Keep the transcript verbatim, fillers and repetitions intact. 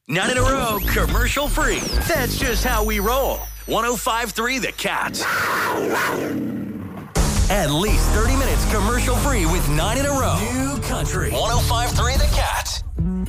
Nine in a row, commercial free. That's just how we roll. one oh five point three The Cat. At least thirty minutes commercial free with nine in a row. New country. one oh five point three The Cat.